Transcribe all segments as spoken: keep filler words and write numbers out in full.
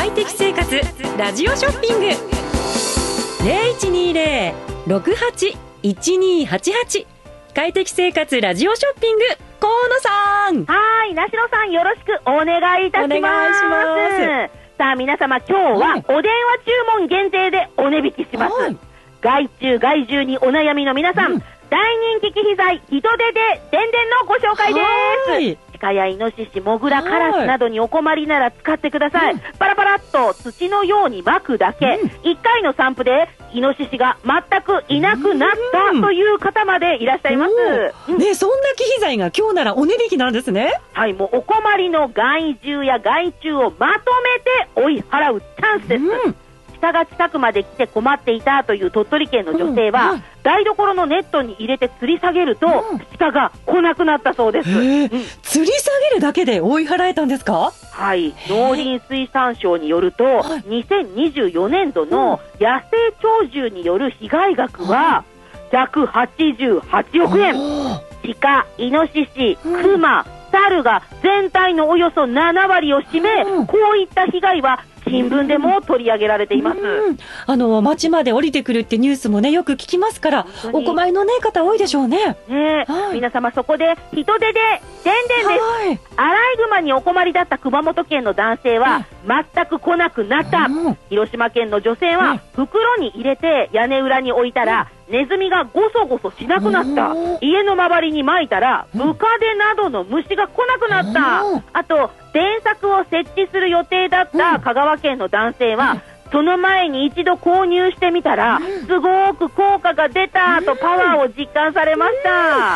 快適生活ラジオショッピング ゼロいちにゼロ ろくはち いちにはちはち 快適生活ラジオショッピング河野さん。 はい、梨野さんよろしくお願いいたします。 お願いします。 さあ皆様、今日はお電話注文限定でお値引きします。はい、害虫害獣にお悩みの皆さん、うん、大人気機器材ヒトデで電電のご紹介です。はい、鹿やイノシシ、モグラ、カラスなどにお困りなら使ってください。うん、パラパラっと土のように巻くだけ、うん、いっかいの散布でイノシシが全くいなくなったという方までいらっしゃいます。 うん、ね、そんな機器材が今日ならお値引きなんですね。 はい、もうお困りの害獣や害虫をまとめて追い払うチャンスです。うん、鹿が近くまで来て困っていたという鳥取県の女性は、うん、台所のネットに入れて吊り下げると、うん、鹿が来なくなったそうです。うん、 吊り下げるだけで追い払えたんですか？ はい、農林水産省によると、にせんにじゅうよねんどの野生鳥獣による被害額はひゃくはちじゅうはちおくえん。鹿、イノシシ、クマ、猿が全体のおよそななわりを占め、こういった被害は新聞でも取り上げられています。 うん、あの町まで降りてくるってニュースもねよく聞きますから、お困りの、ね、方多いでしょうね。 ね、はい、皆様そこで人手で電電です。はい、アライグマにお困りだった熊本県の男性は全く来なくなった。うん、広島県の女性は袋に入れて屋根裏に置いたら、うん、ネズミがゴソゴソしなくなった。家の周りに撒いたらムカデなどの虫が来なくなった。あと電柵を設置する予定だった香川県の男性は、その前に一度購入してみたら、すごく効果が出たとパワーを実感されました。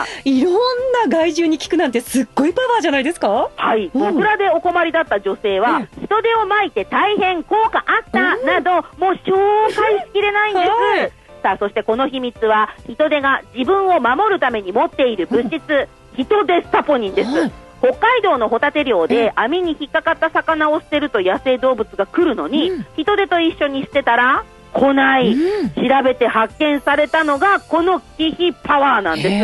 いろんな害獣に効くなんてすっごいパワーじゃないですか？ はい、モグラでお困りだった女性は、人手をまいて大変効果あったなど、もう紹介しきれないんです。はい、さあそしてこの秘密は人手が自分を守るために持っている物質、ヒトデスタポニンです。はい、北海道のホタテ漁で網に引っかかった魚を捨てると野生動物が来るのに、うん、人手と一緒に捨てたら来ない、うん、調べて発見されたのがこの機器パワーなんです。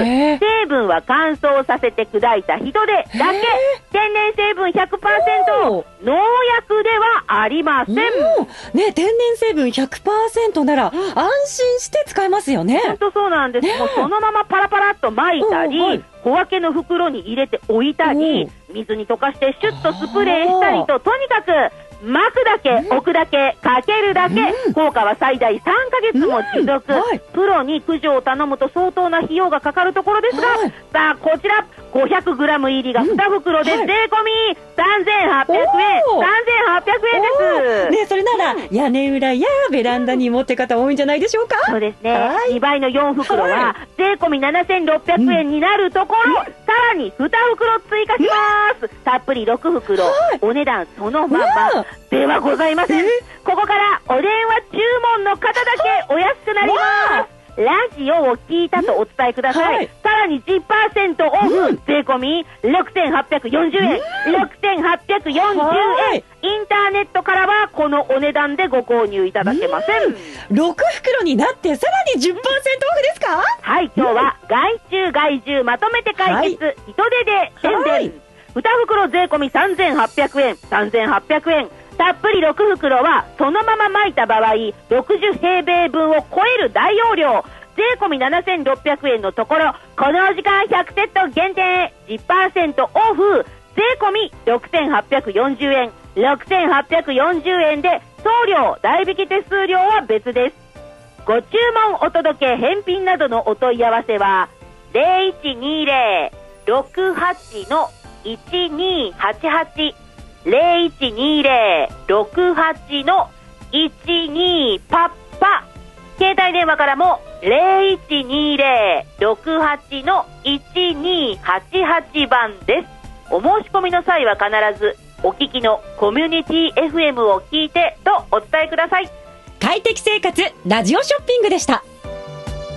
成分は乾燥させて砕いた人手だけ、天然成分 ひゃくパーセント、 農薬ではありません。ね、 天然成分 ひゃくパーセント なら安心して使えますよね。 本当そうなんです。ね、もうそのままパラパラっと巻いたり、はい、小分けの袋に入れて置いたり、水に溶かしてシュッとスプレーしたりと、とにかく巻くだけ、うん、置くだけ、かけるだけ、うん、効果は最大さんかげつも持続。うんはい、プロに駆除を頼むと相当な費用がかかるところですが、はい、さあこちら ごひゃくグラム 入りがに袋で税込みさんぜんはっぴゃくえん、さんぜんはっぴゃくえんです。 ね、それなら屋根裏やベランダに持って方多いんじゃないでしょうか。 そうですね、はい、にばいのよん袋は税込みななせんろっぴゃくえんになるところ、うん、さらにに袋追加します。たっぷりろく袋、はい、お値段そのままではございません。ここからお電話注文の方だけお安くなります。ラジオを聞いたとお伝えください。はい、さらに じゅっパーセント オフ、うん、税込みろくせんはっぴゃくよんじゅうえん、うん、ろくせんはっぴゃくよんじゅうえん、インターネットからはこのお値段でご購入いただけません。 うん、ろく袋になってさらに じゅっパーセント オフですか？ はい、今日は害虫害獣まとめて解決、はい、人手で宣伝、はい、に袋税込みさんぜんはっぴゃくえん、さんぜんはっぴゃくえん、たっぷりろく袋はそのまま巻いた場合ろくじゅうへいべいぶんを超える大容量、税込みななせんろっぴゃくえんのところ、このお時間ひゃくセット限定 じゅっパーセント オフ、税込みろくせんはっぴゃくよんじゅうえん、ろくせんはっぴゃくよんじゅうえんで送料代引き手数料は別です。ご注文お届け返品などのお問い合わせは ゼロいちにゼロ ろくはち いちにはちはち ゼロいちにゼロ ろくはち いちにパッパ、携帯電話からもゼロいちにゼロ ろくはち いちにはちはち番です。お申し込みの際は必ずお聞きのコミュニティ エフエム を聞いてとお伝えください。 快適生活ラジオショッピングでした。